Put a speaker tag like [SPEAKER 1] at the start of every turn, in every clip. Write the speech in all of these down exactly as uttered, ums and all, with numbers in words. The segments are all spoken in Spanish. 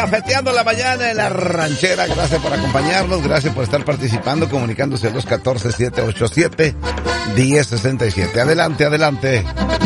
[SPEAKER 1] Cafeteando la mañana en la ranchera, gracias por acompañarnos, gracias por estar participando, comunicándose a los catorce, siete ocho siete, diez sesenta y siete. Adelante, adelante.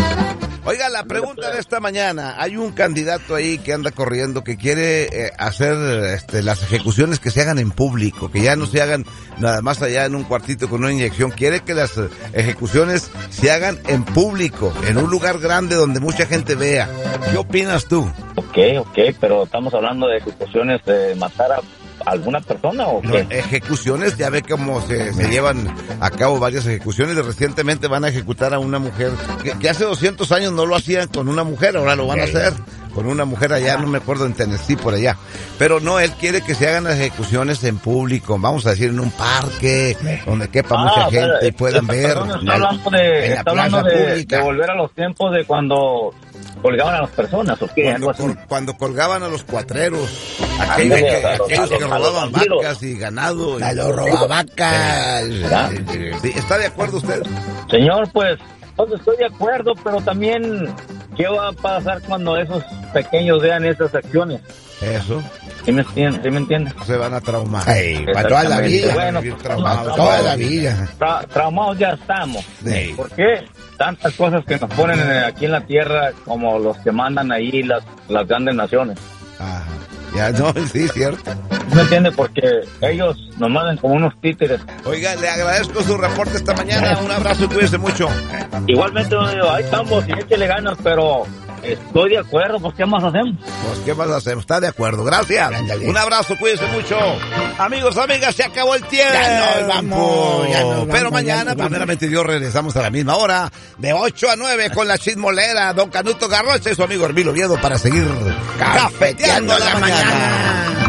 [SPEAKER 1] Oiga, la pregunta de esta mañana, hay un candidato ahí que anda corriendo que quiere eh, hacer este, las ejecuciones que se hagan en público, que ya no se hagan nada más allá en un cuartito con una inyección, quiere que las eh, ejecuciones se hagan en público, en un lugar grande donde mucha gente vea. ¿Qué opinas tú?
[SPEAKER 2] Ok, ok, pero estamos hablando de ejecuciones de matar a alguna persona o qué?
[SPEAKER 1] No, ejecuciones, ya ve cómo se, se llevan a cabo varias ejecuciones. Recientemente van a ejecutar a una mujer que, que hace doscientos años no lo hacían con una mujer, ahora lo van a hacer con una mujer allá, no me acuerdo, en Tennessee, por allá. Pero no, él quiere que se hagan las ejecuciones en público, vamos a decir en un parque, donde quepa
[SPEAKER 2] Ah,
[SPEAKER 1] mucha
[SPEAKER 2] o sea,
[SPEAKER 1] gente y puedan ver.
[SPEAKER 2] Perdón, está hablando de,
[SPEAKER 1] en la
[SPEAKER 2] está hablando
[SPEAKER 1] plaza
[SPEAKER 2] de,
[SPEAKER 1] pública.
[SPEAKER 2] de volver a los tiempos de cuando colgaban a las personas, ¿o qué?
[SPEAKER 1] Cuando,
[SPEAKER 2] Algo así.
[SPEAKER 1] col- cuando colgaban a los cuatreros,
[SPEAKER 2] Ándale,
[SPEAKER 1] aquellos que,
[SPEAKER 2] a los-
[SPEAKER 1] aquellos
[SPEAKER 2] a los-
[SPEAKER 1] que
[SPEAKER 2] a
[SPEAKER 1] robaban
[SPEAKER 2] los bandidos.
[SPEAKER 1] vacas y ganado. y-
[SPEAKER 3] A los robavacas.
[SPEAKER 2] ¿verdad?
[SPEAKER 1] Sí, ¿está de acuerdo usted?
[SPEAKER 2] Señor, pues, pues estoy de acuerdo, pero también, ¿qué va a pasar cuando esos pequeños vean esas acciones?
[SPEAKER 1] Eso,
[SPEAKER 2] ¿Sí me entiende? ¿Sí me entiende?
[SPEAKER 1] se van a traumar.
[SPEAKER 3] Ay, para toda la vida.
[SPEAKER 2] Bueno,
[SPEAKER 1] vivir
[SPEAKER 2] pues,
[SPEAKER 1] traumados.
[SPEAKER 2] no,
[SPEAKER 3] Toda la vida.
[SPEAKER 2] Tra- traumados ya estamos.
[SPEAKER 1] Sí.
[SPEAKER 2] ¿Por qué? Tantas cosas que nos ponen en- aquí en la tierra como los que mandan ahí las, las grandes naciones.
[SPEAKER 1] Ajá. Ya no, sí, cierto.
[SPEAKER 2] ¿Sí me entiende? Porque ellos nos mandan como unos títeres.
[SPEAKER 1] Oiga, le agradezco su reporte esta mañana. Un abrazo y cuídese mucho.
[SPEAKER 2] Igualmente, ahí estamos y échele ganas, pero estoy de acuerdo, pues ¿qué más hacemos?
[SPEAKER 1] Pues, ¿qué más hacemos? Está de acuerdo. Gracias.
[SPEAKER 3] Ándale.
[SPEAKER 1] Un abrazo, cuídese mucho. Amigos, amigas, se acabó el tiempo.
[SPEAKER 3] Ya nos vamos, ya nos vamos,
[SPEAKER 1] Pero
[SPEAKER 3] ya
[SPEAKER 1] mañana,
[SPEAKER 3] nos vamos.
[SPEAKER 1] primeramente Dios, regresamos a la misma hora, de ocho a nueve, con la chismolera, don Canuto Garrocha y su amigo Hermilo Oviedo, para seguir cafeteando la mañana.